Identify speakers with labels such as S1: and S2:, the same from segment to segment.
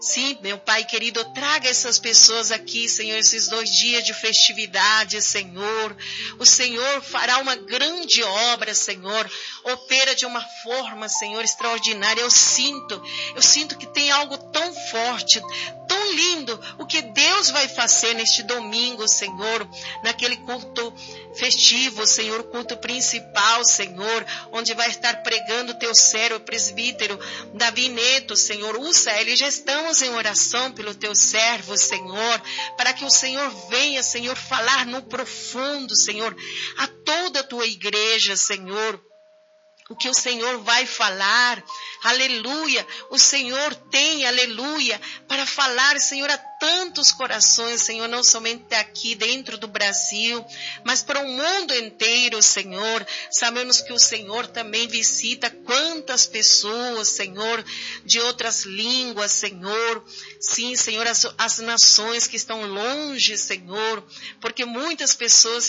S1: Sim, meu Pai querido, traga essas pessoas aqui, Senhor, esses 2 dias de festividade, Senhor. O Senhor fará uma grande obra, Senhor. Opera de uma forma, Senhor, extraordinária. Eu sinto que tem algo tão forte, tão lindo, o que Deus vai fazer neste domingo, Senhor, naquele culto festivo, Senhor, o culto principal, Senhor, onde vai estar pregando o teu servo, o presbítero Davi Neto, Senhor. Usa ele, já estamos em oração pelo teu servo, Senhor, para que o Senhor venha, Senhor, falar no profundo, Senhor, a toda a tua igreja, Senhor. O que o Senhor vai falar, aleluia, o Senhor tem, aleluia, para falar, Senhor, a tantos corações, Senhor, não somente aqui dentro do Brasil, mas para o mundo inteiro, Senhor. Sabemos que o Senhor também visita quantas pessoas, Senhor, de outras línguas, Senhor. Sim, Senhor, as nações que estão longe, Senhor, porque muitas pessoas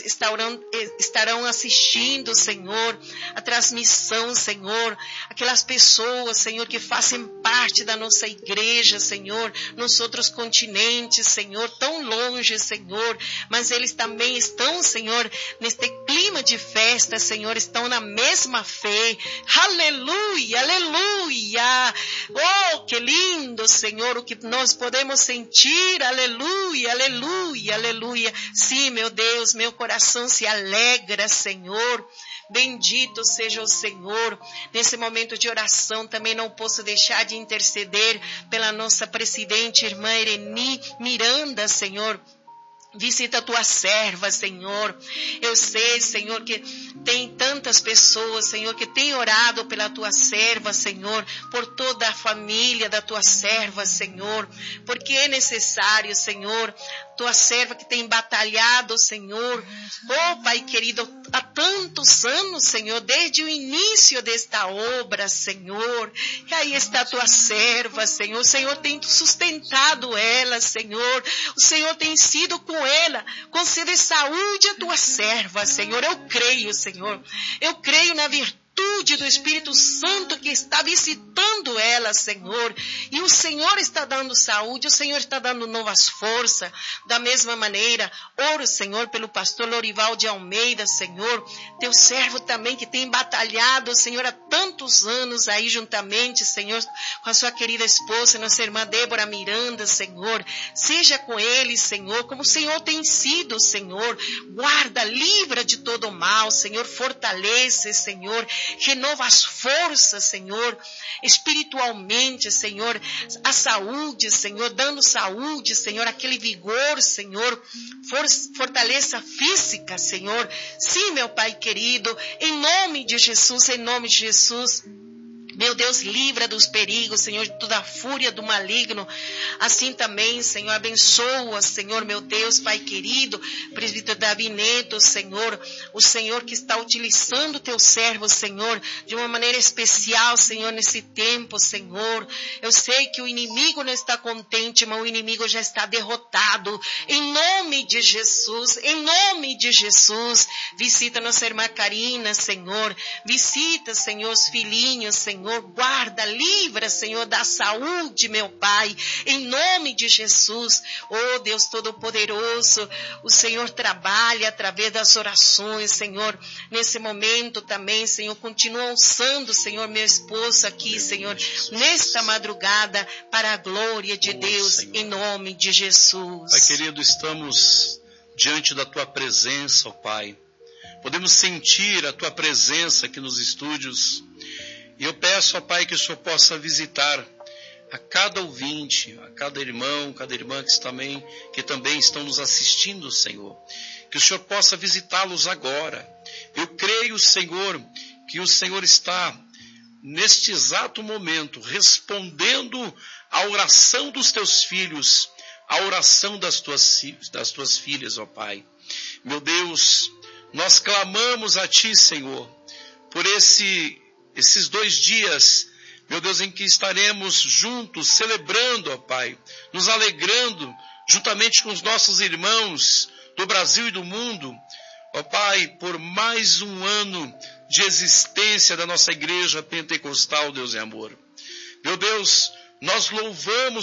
S1: estarão assistindo, Senhor, a transmissão, Senhor, aquelas pessoas, Senhor, que fazem parte da nossa igreja, Senhor, nos outros continentes, Senhor, tão longe, Senhor, mas eles também estão, Senhor, neste clima de festa, Senhor, estão na mesma fé. Aleluia, aleluia. Oh, que lindo, Senhor, o que nós podemos sentir. Aleluia, aleluia, aleluia. Sim, meu Deus, meu coração se alegra, Senhor. Bendito seja o Senhor. Nesse momento de oração também não posso deixar de interceder pela nossa presidente, irmã Ireni Miranda, Senhor. Visita a tua serva, Senhor. Eu sei, Senhor, que tem tantas pessoas, Senhor, que tem orado pela tua serva, Senhor, por toda a família da tua serva, Senhor, porque é necessário, Senhor, tua serva que tem batalhado, Senhor, oh Pai querido, há tantos anos, Senhor, desde o início desta obra, Senhor, e aí está a tua serva, Senhor, o Senhor tem sustentado ela, Senhor, o Senhor tem sido com ela, concede saúde à tua serva, Senhor. Eu creio, Senhor, eu creio na virtude do Espírito Santo que está visitando ela, Senhor, e o Senhor está dando saúde, o Senhor está dando novas forças. Da mesma maneira, oro, Senhor, pelo pastor Lorival de Almeida, Senhor, teu servo também que tem batalhado, Senhor, há tantos anos aí juntamente, Senhor, com a sua querida esposa, nossa irmã Débora Miranda, Senhor, seja com ele, Senhor, como o Senhor tem sido, Senhor, guarda, livra de todo o mal, Senhor, fortalece, Senhor, renova as forças, Senhor, espiritualmente, Senhor, a saúde, Senhor, dando saúde, Senhor, aquele vigor, Senhor, fortaleza física, Senhor. Sim, meu Pai querido, em nome de Jesus, em nome de Jesus. Meu Deus, livra dos perigos, Senhor, de toda a fúria do maligno. Assim também, Senhor, abençoa, Senhor, meu Deus, Pai querido, presbítero Davi Neto, Senhor, o Senhor que está utilizando o teu servo, Senhor, de uma maneira especial, Senhor, nesse tempo, Senhor. Eu sei que o inimigo não está contente, mas o inimigo já está derrotado. Em nome de Jesus, em nome de Jesus, visita nossa irmã Karina, Senhor, visita, Senhor, os filhinhos, Senhor, guarda, livra, Senhor, da saúde, meu Pai, em nome de Jesus. Oh, Deus Todo-Poderoso, o Senhor trabalha através das orações, Senhor, nesse momento também, Senhor, continua usando, Senhor, meu esposo aqui, Senhor, nesta madrugada, para a glória de Deus, Senhor, em nome de Jesus.
S2: Pai querido, estamos diante da Tua presença, ó Pai, podemos sentir a Tua presença aqui nos estúdios. E eu peço, ó Pai, que o Senhor possa visitar a cada ouvinte, a cada irmão, cada irmã que também estão nos assistindo, Senhor. Que o Senhor possa visitá-los agora. Eu creio, Senhor, que o Senhor está, neste exato momento, respondendo à oração dos Teus filhos, à oração das Tuas filhas, ó Pai. Meu Deus, nós clamamos a Ti, Senhor, por esses 2 dias, meu Deus, em que estaremos juntos, celebrando, ó Pai, nos alegrando, juntamente com os nossos irmãos do Brasil e do mundo, ó Pai, por mais um ano de existência da nossa igreja pentecostal, Deus e amor. Meu Deus, nós louvamos